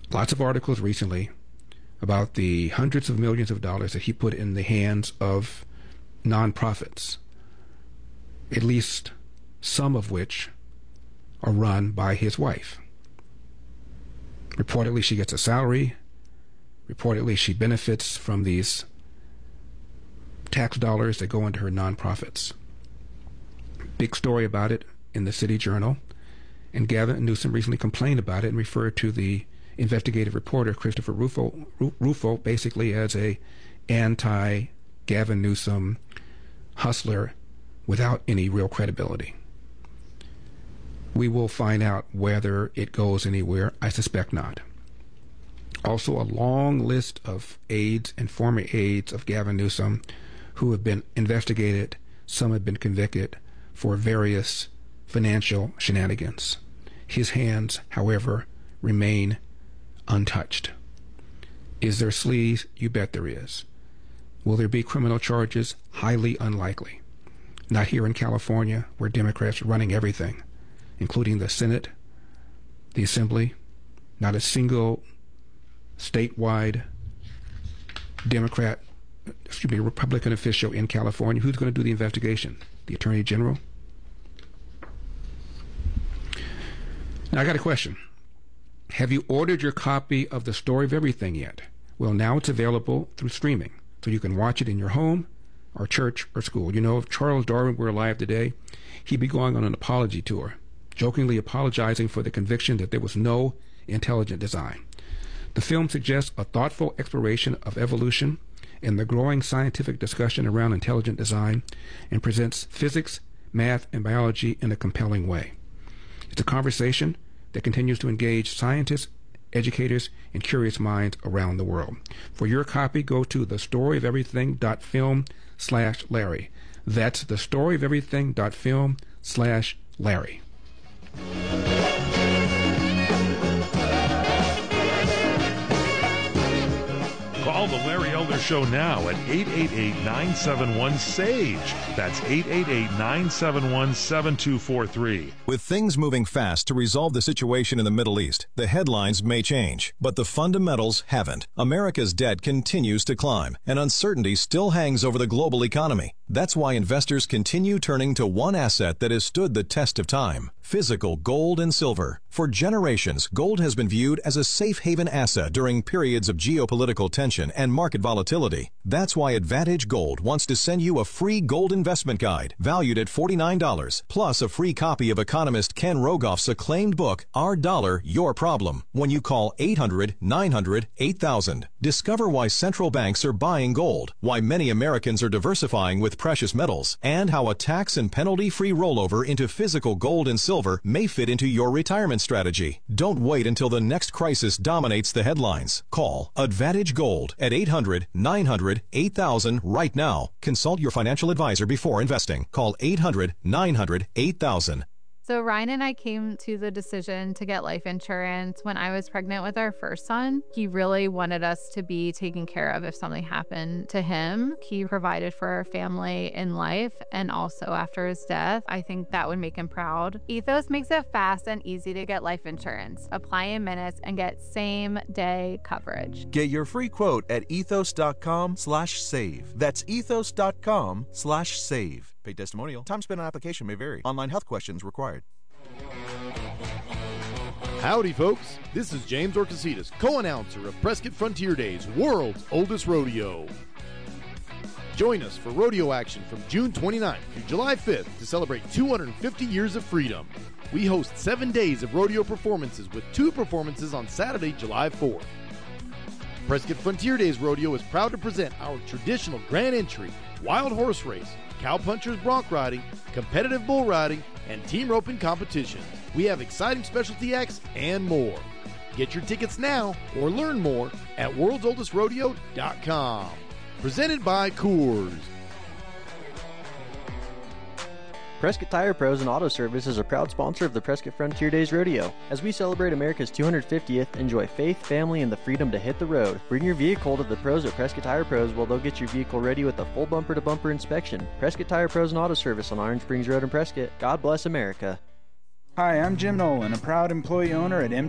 lots of articles recently about the hundreds of millions of dollars that he put in the hands of nonprofits, at least some of which are run by his wife. Reportedly, she gets a salary. Reportedly, she benefits from these tax dollars that go into her nonprofits. Big story about it in the City Journal, and Gavin Newsom recently complained about it and referred to the investigative reporter Christopher Rufo basically as a anti-Gavin Newsom hustler without any real credibility. We will find out whether it goes anywhere. I suspect not. Also, a long list of aides and former aides of Gavin Newsom who have been investigated. Some have been convicted for various financial shenanigans. His hands, however, remain untouched. Is there sleaze? You bet there is. Will there be criminal charges? Highly unlikely. Not here in California, where Democrats are running everything, including the Senate, the Assembly. Not a single statewide Republican official in California. Who's going to do the investigation? The Attorney General? Now, I got a question. Have you ordered your copy of The Story of Everything yet? Well, now it's available through streaming, so you can watch it in your home or church or school. You know, if Charles Darwin were alive today, he'd be going on an apology tour, jokingly apologizing for the conviction that there was no intelligent design. The film suggests a thoughtful exploration of evolution and the growing scientific discussion around intelligent design, and presents physics, math, and biology in a compelling way. It's a conversation that continues to engage scientists, educators, and curious minds around the world. For your copy, go to thestoryofeverything.film/Larry. That's thestoryofeverything.film/Larry. Call the Larry Elder Show now at 888-971-SAGE. That's 888-971-7243. With things moving fast to resolve the situation in the Middle East, the headlines may change, but the fundamentals haven't. America's debt continues to climb, and uncertainty still hangs over the global economy. That's why investors continue turning to one asset that has stood the test of time: physical gold and silver. For generations, gold has been viewed as a safe haven asset during periods of geopolitical tension and market volatility. That's why Advantage Gold wants to send you a free gold investment guide valued at $49, plus a free copy of economist Ken Rogoff's acclaimed book, Our Dollar, Your Problem, when you call 800-900-8000. Discover why central banks are buying gold, why many Americans are diversifying with precious metals, and how a tax and penalty-free rollover into physical gold and silver may fit into your retirement strategy. Don't wait until the next crisis dominates the headlines. Call Advantage Gold at 800-900-8000 right now. Consult your financial advisor before investing. Call 800-900-8000. So Ryan and I came to the decision to get life insurance when I was pregnant with our first son. He really wanted us to be taken care of if something happened to him. He provided for our family in life and also after his death. I think that would make him proud. Ethos makes it fast and easy to get life insurance. Apply in minutes and get same-day coverage. Get your free quote at ethos.com/save. That's ethos.com/save. Paid testimonial. Time spent on application may vary. Online health questions required. Howdy, folks. This is James Orcasitas, co-announcer of Prescott Frontier Days, world's oldest rodeo. Join us for rodeo action from June 29th through July 5th to celebrate 250 years of freedom. We host 7 days of rodeo performances with 2 performances on Saturday, July 4th. Prescott Frontier Days Rodeo is proud to present our traditional grand entry, wild horse race, cowpunchers bronc riding, competitive bull riding, and team roping competitions. We have exciting specialty acts and more. Get your tickets now or learn more at worldsOldestRodeo.com. Presented by Coors. Prescott Tire Pros and Auto Service is a proud sponsor of the Prescott Frontier Days Rodeo. As we celebrate America's 250th, enjoy faith, family, and the freedom to hit the road. Bring your vehicle to the pros at Prescott Tire Pros while they'll get your vehicle ready with a full bumper-to-bumper inspection. Prescott Tire Pros and Auto Service on Orange Springs Road in Prescott. God bless America. Hi, I'm Jim Nolan, a proud employee owner at